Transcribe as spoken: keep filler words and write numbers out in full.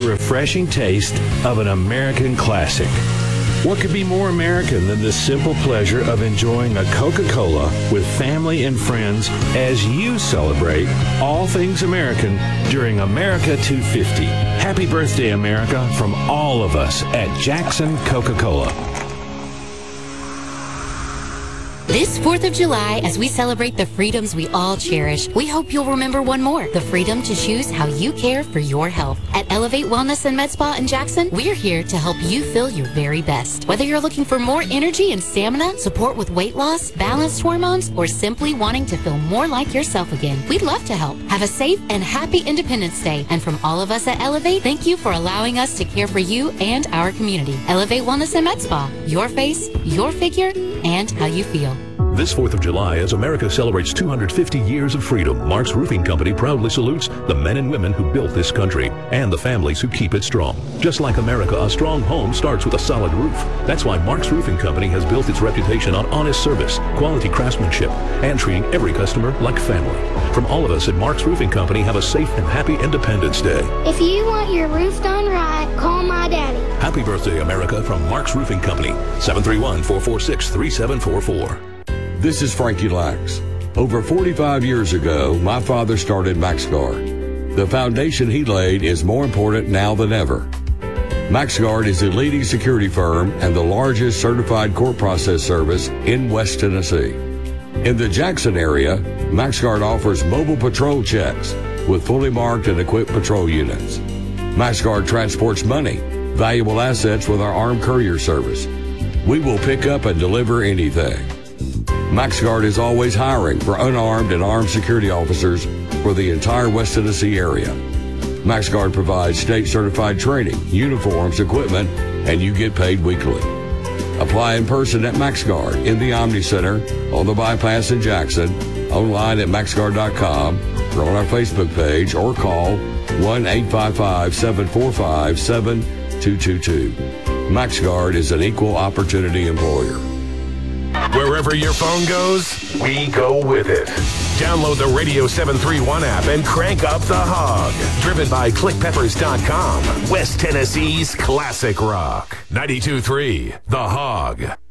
refreshing taste of an American classic. What could be more American than the simple pleasure of enjoying a Coca-Cola with family and friends as you celebrate all things American during America two fifty. Happy birthday, America, from all of us at Jackson Coca-Cola. This fourth of July, as we celebrate the freedoms we all cherish, we hope you'll remember one more, the freedom to choose how you care for your health. At Elevate Wellness and Med Spa in Jackson, we're here to help you feel your very best. Whether you're looking for more energy and stamina, support with weight loss, balanced hormones, or simply wanting to feel more like yourself again, we'd love to help. Have a safe and happy Independence Day. And from all of us at Elevate, thank you for allowing us to care for you and our community. Elevate Wellness and Med Spa, your face, your figure, and how you feel. This fourth of July, as America celebrates two hundred fifty years of freedom, Mark's Roofing Company proudly salutes the men and women who built this country and the families who keep it strong. Just like America, a strong home starts with a solid roof. That's why Mark's Roofing Company has built its reputation on honest service, quality craftsmanship, and treating every customer like family. From all of us at Mark's Roofing Company, have a safe and happy Independence Day. If you want your roof done right, call my daddy. Happy birthday, America, from Mark's Roofing Company, seven three one, four four six, three seven four four. This is Frankie Lax. Over forty-five years ago, my father started MaxGuard. The foundation he laid is more important now than ever. MaxGuard is the leading security firm and the largest certified court process service in West Tennessee. In the Jackson area, MaxGuard offers mobile patrol checks with fully marked and equipped patrol units. MaxGuard transports money, valuable assets with our armed courier service. We will pick up and deliver anything. MaxGuard is always hiring for unarmed and armed security officers for the entire West Tennessee area. MaxGuard provides state-certified training, uniforms, equipment, and you get paid weekly. Apply in person at MaxGuard in the Omni Center, on the bypass in Jackson, online at max guard dot com, or on our Facebook page, or call one eight five five, seven four five, seven two two two. MaxGuard is an equal opportunity employer. Wherever your phone goes, we go with it. Download the Radio seven thirty-one app and crank up the hog. Driven by click peppers dot com, West Tennessee's classic rock. ninety-two point three, The Hog.